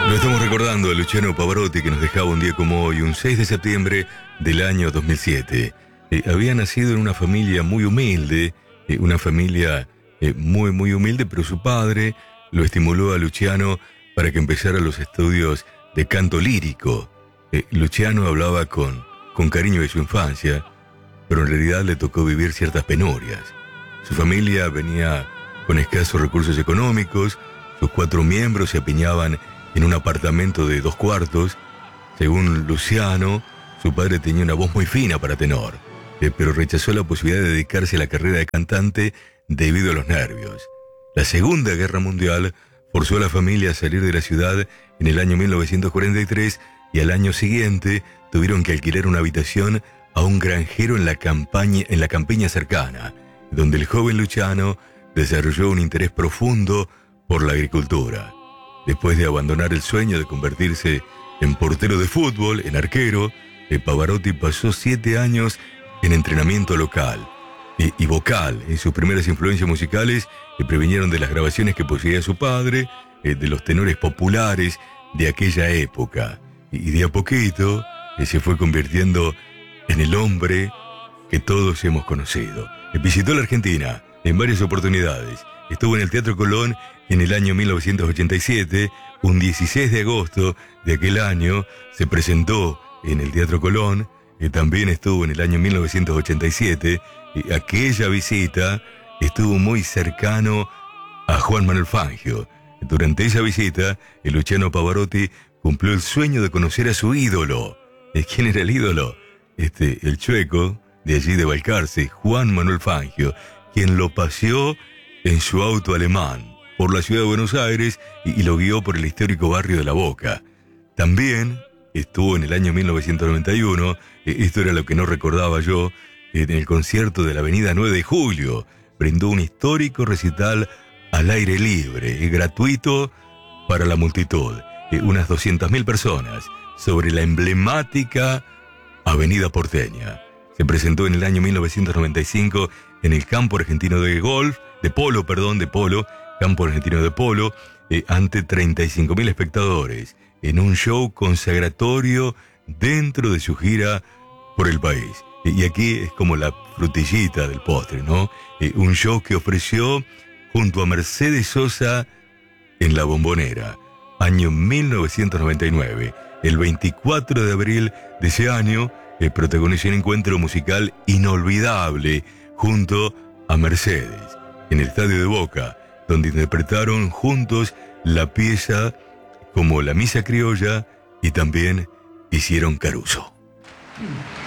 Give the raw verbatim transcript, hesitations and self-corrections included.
Lo estamos recordando a Luciano Pavarotti, que nos dejaba un día como hoy, un seis de septiembre del año dos mil siete. Eh, había nacido en una familia muy humilde, eh, una familia eh, muy, muy humilde, pero su padre lo estimuló a Luciano para que empezara los estudios de canto lírico. Eh, Luciano hablaba con, con cariño de su infancia, pero en realidad le tocó vivir ciertas penurias. Su familia venía con escasos recursos económicos, sus cuatro miembros se apiñaban en un apartamento de dos cuartos. Según Luciano, su padre tenía una voz muy fina para tenor, eh, pero rechazó la posibilidad de dedicarse a la carrera de cantante debido a los nervios. La Segunda Guerra Mundial forzó a la familia a salir de la ciudad en el año mil novecientos cuarenta y tres y al año siguiente tuvieron que alquilar una habitación a un granjero en la, campaña, en la campiña cercana, donde el joven Luciano desarrolló un interés profundo por la agricultura. Después de abandonar el sueño de convertirse en portero de fútbol, en arquero, Pavarotti pasó siete años en entrenamiento local y, y vocal. En sus primeras influencias musicales le previnieron de las grabaciones que poseía su padre, eh, de los tenores populares de aquella época. Y, y de a poquito eh, se fue convirtiendo en el hombre que todos hemos conocido. Visitó la Argentina en varias oportunidades. Estuvo en el Teatro Colón en el año mil novecientos ochenta y siete. Un dieciséis de agosto de aquel año se presentó en el Teatro Colón. Eh, también estuvo en el año mil novecientos ochenta y siete. Eh, aquella visita estuvo muy cercano a Juan Manuel Fangio. Durante esa visita, el Luciano Pavarotti cumplió el sueño de conocer a su ídolo. Eh, ¿Quién era el ídolo? Este, el chueco de allí de Balcarce, Juan Manuel Fangio, quien lo paseó en su auto alemán por la ciudad de Buenos Aires y, y lo guió por el histórico barrio de La Boca. También estuvo en el año mil novecientos noventa y uno, eh, esto era lo que no recordaba yo, en el concierto de la avenida nueve de julio. Brindó un histórico recital al aire libre, eh, gratuito para la multitud, eh, unas doscientas mil personas, sobre la emblemática avenida porteña. Se presentó en el año mil novecientos noventa y cinco en el campo argentino de golf, de polo, perdón, de polo, campo argentino de polo, eh, ante treinta y cinco mil espectadores, en un show consagratorio dentro de su gira por el país. Eh, y aquí es como la frutillita del postre, ¿no? Eh, un show que ofreció junto a Mercedes Sosa en La Bombonera, año mil novecientos noventa y nueve. El veinticuatro de abril de ese año, eh, protagonizó un encuentro musical inolvidable junto a Mercedes, en el Estadio de Boca, donde interpretaron juntos la pieza como La Misa Criolla y también hicieron Caruso.